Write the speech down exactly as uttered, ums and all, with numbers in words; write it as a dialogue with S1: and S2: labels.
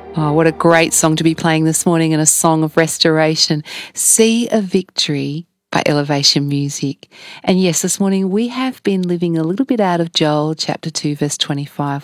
S1: Oh, what a great song to be playing this morning, and a song of restoration. Sea of Victory by Elevation Music. And yes, this morning we have been living a little bit out of Joel chapter two, verse twenty-five,